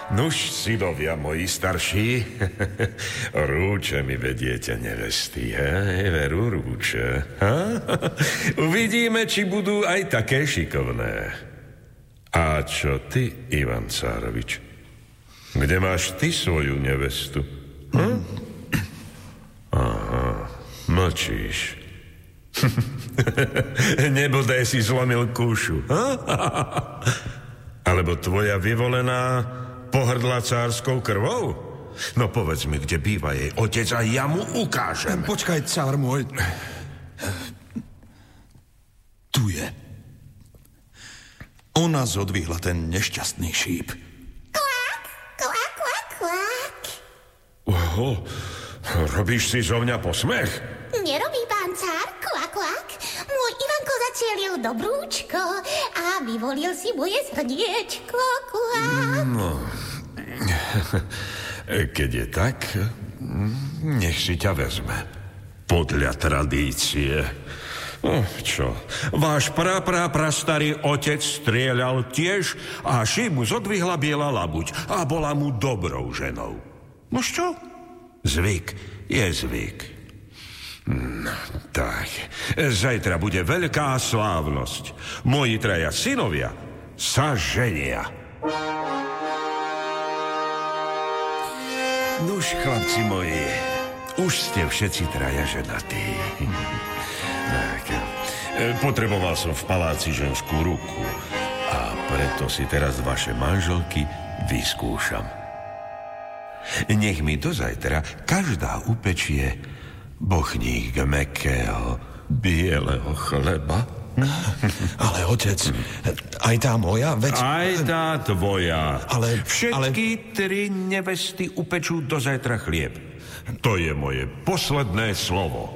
Nuž, synovia moji starší, rúče mi vediete nevesty, veru rúče. Uvidíme, či budú aj také šikovné. A čo ty, Ivan Cárovič? Kde máš ty svoju nevestu? Aha, mlčíš. Nebodaj si zlomil kúšu. Alebo tvoja vyvolená pohrdla cárskou krvou? No povedz mi, kde býva jej otec a ja mu ukážem. Počkaj, cár môj. Tu je. Ona zodvihla ten nešťastný šíp. Kvák, kvák, kvák, kvák. Oho, robíš si zo mňa posmech? Nerobí, pán cár, kvák, kvák. Môj Ivanko zacielil do brúčko a vyvolil si moje srdiečko, kvák. No, keď je tak, nech si ťa vezme. Podľa tradície. Čo? Váš prastarý otec strieľal tiež a šíp mu zodvihla biela labuť a bola mu dobrou ženou. No čo? Zvyk je zvyk. No, tak. Zajtra bude veľká slávnosť. Moji traja synovia sa ženia. Nuž, chlapci moji, už ste všetci traja ženatí. Tak, potreboval som v paláci ženskú ruku a preto si teraz vaše manželky vyskúšam. Nech mi do zajtra každá upečie bochník mäkkého bieleho chleba. Ale otec, aj tá moja, veď... Aj tá tvoja. Ale... Všetky tri nevesty upečú do zajtra chlieb. To je moje posledné slovo.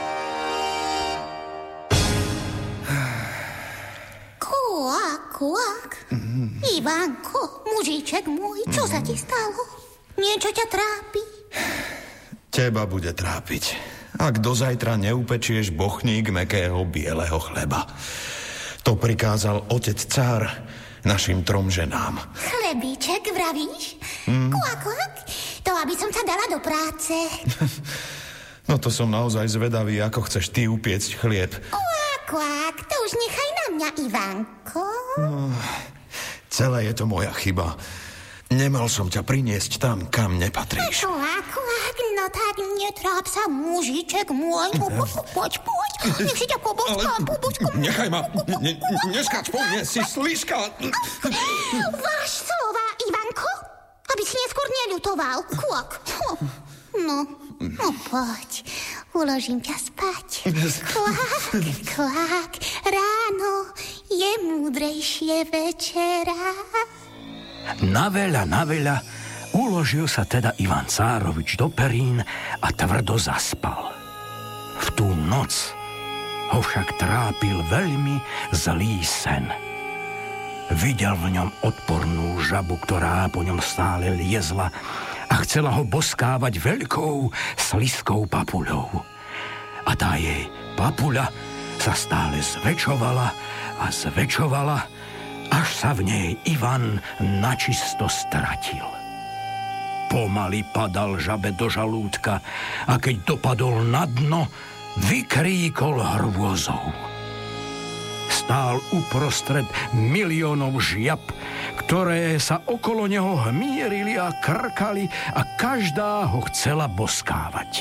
Kvák, kvák. Ivanko, mužiček môj, čo sa ti stalo? Niečo ťa trápi? Teba bude trápiť, ak do zajtra neupečieš bochník mäkkého bieleho chleba. To prikázal otec cár našim 3 ženám. Chlebíček, vravíš? Kvák, kvák. To, aby som sa dala do práce. No to som naozaj zvedavý, ako chceš ty upiecť chlieb. Kvák, kvák. To už nechaj na mňa, Ivanko. Celé je to moja chyba. Nemal som ťa priniesť tam, kam nepatríš. Kvák, kvák. No tak netráp sa, mužiček môj. Poď. Nech si ťa pobočkám. Nechaj ma. Neskáč po mne, si slíška. Váš slova, Ivanko? Aby si neskôr neľutoval. Kvák. No, poď. Uložím ťa spať. Kvák, kvák. Ráno je múdrejšie večera. Na veľa uložil sa teda Ivan Cárovič do perín a tvrdo zaspal. V tú noc ho však trápil veľmi zlý sen. Videl v ňom odpornú žabu, ktorá po ňom stále liezla a chcela ho boskávať veľkou sliskou papuľou. A tá jej papuľa sa stále zväčšovala a zväčšovala, až sa v nej Ivan načisto stratil. Pomaly padal žabe do žalúdka a keď dopadol na dno, vykríkol hrôzou. Stál uprostred miliónov žiab, ktoré sa okolo neho hmírili a krkali a každá ho chcela boskávať.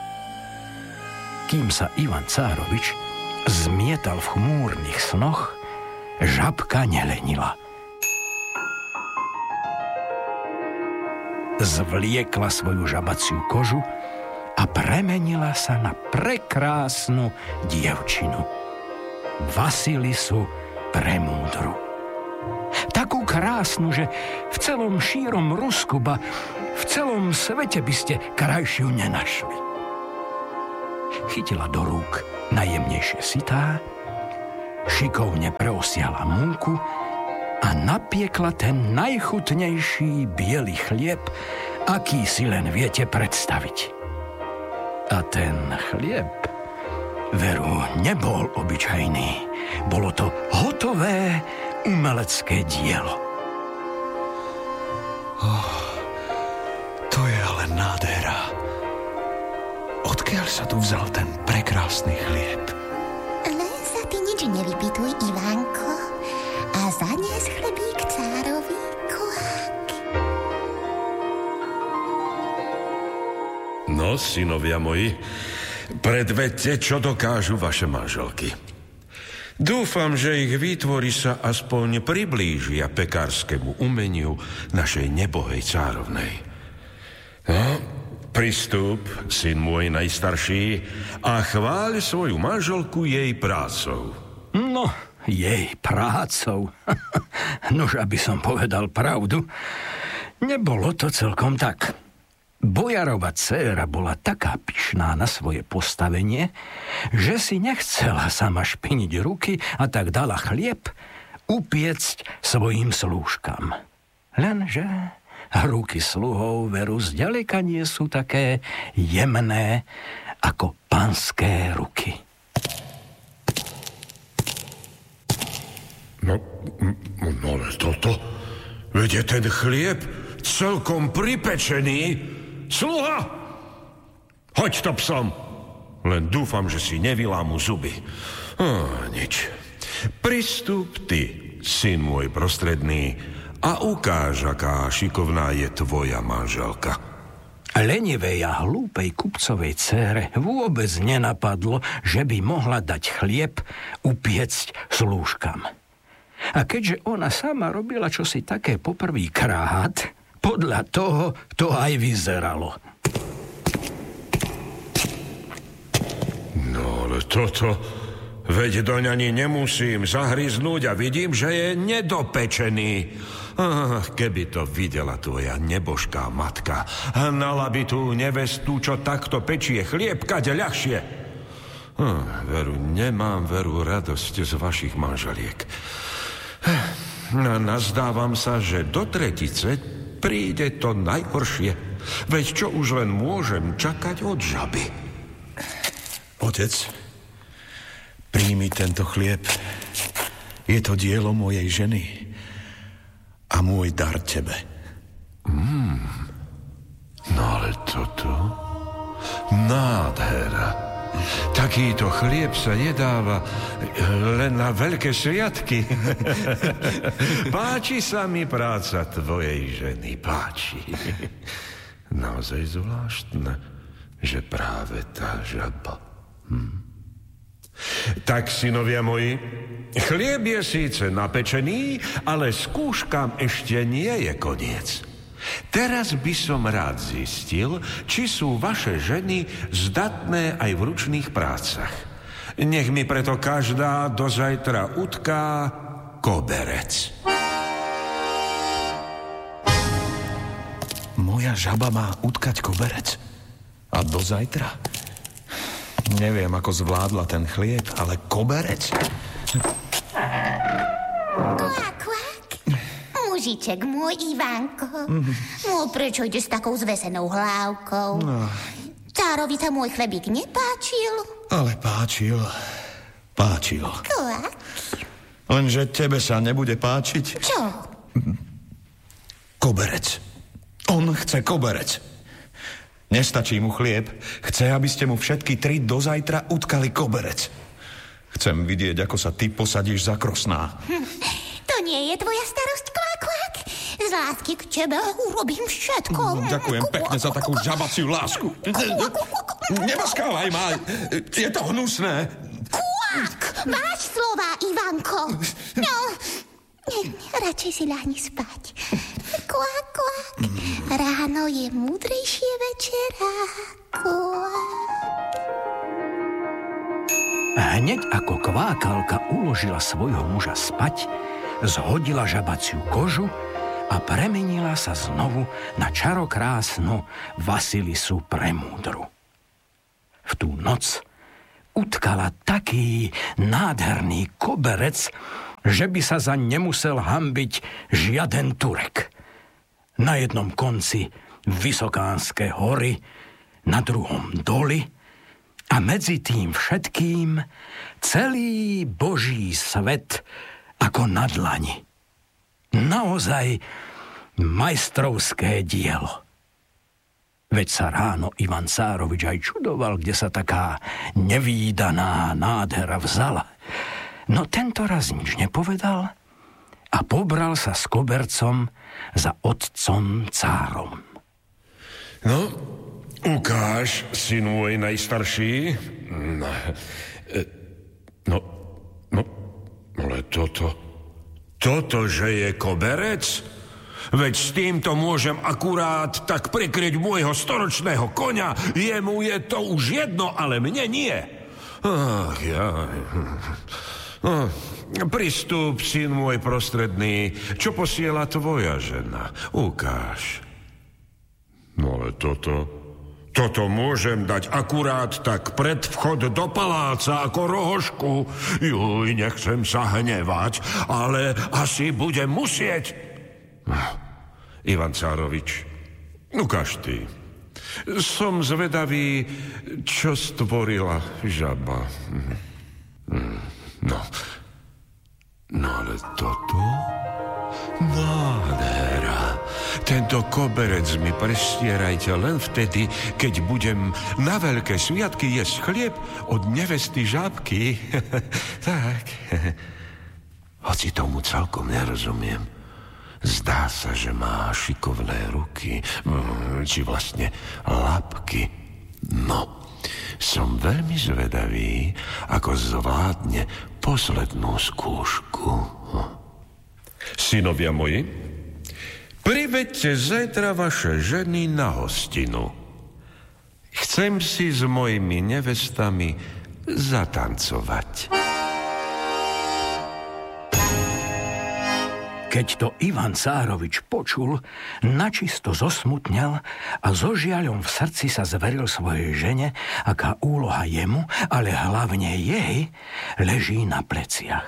Kým sa Ivan Cárovič zmietal v chmúrnych snoch, žabka nelenila. Zvliekla svoju žabaciu kožu a premenila sa na prekrásnu dievčinu. Vasilisu Premúdru. Takú krásnu, že v celom šírom Rusku, ba v celom svete by ste krajšiu nenašli. Chytila do rúk najjemnejšie sitá, šikovne preosiala múku a napiekla ten najchutnejší biely chlieb, aký si len viete predstaviť. A ten chlieb, veru, nebol obyčajný. Bolo to hotové umelecké dielo. Odkiaľ sa tu vzal ten prekrásny chlieb? Len sa ty nič nevypýtuj, Ivanko, a zanies chlebík cárovi, Kvák. No, synovia moji, predvedte, čo dokážu vaše manželky. Dúfam, že ich výtvory sa aspoň priblížia pekárskému umeniu našej nebohej cárovnej. No, pristúp, syn môj najstarší, a chváľ svoju manželku jej prácou. No, jej prácou. Nož, aby som povedal pravdu, nebolo to celkom tak. Bojarova dcéra bola taká pyšná na svoje postavenie, že si nechcela sama špiniť ruky a tak dala chlieb upiecť svojim slúžkam. Lenže ruky sluhov veru zďaleka nie sú také jemné ako panské ruky. No ale toto, veď je ten chlieb celkom pripečený. Sluha! Hoď to psom! Len dúfam, že si nevylámu zuby. Nič. Pristúp ty, syn môj prostredný, a ukáž, aká šikovná je tvoja manželka. Lenivej a hlúpej kupcovej dcére vôbec nenapadlo, že by mohla dať chlieb upiecť slúžkam. A keďže ona sama robila čosi také poprvýkrát, podľa toho to aj vyzeralo. No ale toto, veď doň ani nemusím zahryznúť a vidím, že je nedopečený. Keby to videla tvoja nebožká matka, hnala by tú nevestu, čo takto pečie chlieb, kade ľahšie. Veru, nemám veru radosť z vašich manželiek. Nazdávam sa, že do tretice príde to najhoršie. Veď čo už len môžem čakať od žaby? Otec, príjmi tento chlieb. Je to dielo mojej ženy a môj dar tebe. No ale toto... Nádhera. Takýto chlieb sa jedáva len na veľké sviatky. Páči sa mi práca tvojej ženy, páči. Naozaj zvláštne, že práve tá žaba. Tak, synovia moji, chlieb je síce napečený, ale skúškam ešte nie je koniec. Teraz by som rád zistil, či sú vaše ženy zdatné aj v ručných prácach. Nech mi preto každá do zajtra utká koberec. Moja žaba má utkať koberec? A do zajtra? Neviem, ako zvládla ten chlieb, ale koberec? Mužiček môj, Ivanko. No, prečo ide s takou zvesenou hlávkou? Cárovi sa môj chlebík nepáčil? Ale páčil. Kvák. Lenže tebe sa nebude páčiť. Čo? Koberec. On chce koberec. Nestačí mu chlieb. Chce, aby ste mu všetky 3 do zajtra utkali koberec. Chcem vidieť, ako sa ty posadíš za krosná. To nie je tvoja starosť, Kvák. Z lásky k tebe urobím všetko. Ďakujem pekne za takú žabaciu lásku. Nebaskávaj ma. Je to hnusné. Kvák! Váš slova, Ivanko. No, radšej si ľahni spať. Kvák, kvák. Ráno je múdrejšie večera. Kvák. Hneď ako kvákalka uložila svojho muža spať, zhodila žabaciu kožu a premenila sa znovu na čarokrásnu Vasilisu Premúdru. V tú noc utkala taký nádherný koberec, že by sa zaň nemusel hanbiť žiaden Turek. Na jednom konci Vysokánske hory, na druhom doly a medzi tým všetkým celý Boží svet ako na dlani. Naozaj majstrovské dielo. Veď sa ráno Ivan Cárovič aj čudoval, kde sa taká nevídaná nádhera vzala. No tento raz nič nepovedal a pobral sa s kobercom za otcom Cárom. No, ukáž, syn môj najstarší. Ale toto, že je koberec? Veď s týmto môžem akurát tak prikryť môjho storočného koňa. Jemu je to už jedno, ale mne nie. Ach, ja... Pristup, syn môj prostredný, čo posiela tvoja žena. Ukáž. No ale toto môžem dať akurát tak pred vchod do paláca ako rohošku. Juj, nechcem sa hnevať, ale asi budem musieť. Ivan Cárovič, ukáž ty. Som zvedavý, čo stvorila žaba. No ale toto? Nádhera. Tento koberec mi prestierajte len vtedy, keď budem na veľké sviatky jesť chlieb od nevesty žabky. Tak. Hoci tomu celkom nerozumiem. Zdá sa, že má šikovné ruky, či vlastne labky. No, som veľmi zvedavý, ako zvládne poslednú skúšku. Synovia moji, priveďte zajtra vaše ženy na hostinu. Chcem si s mojimi nevestami zatancovať. Keď to Ivan Cárovič počul, načisto zosmutnel a so žiaľom v srdci sa zveril svojej žene, aká úloha jemu, ale hlavne jej, leží na pleciach.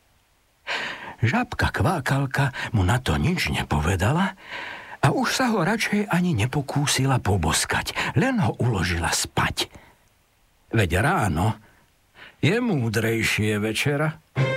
Žabka kvákalka mu na to nič nepovedala a už sa ho radšej ani nepokúsila poboskať, len ho uložila spať. Veď ráno je múdrejšie večera.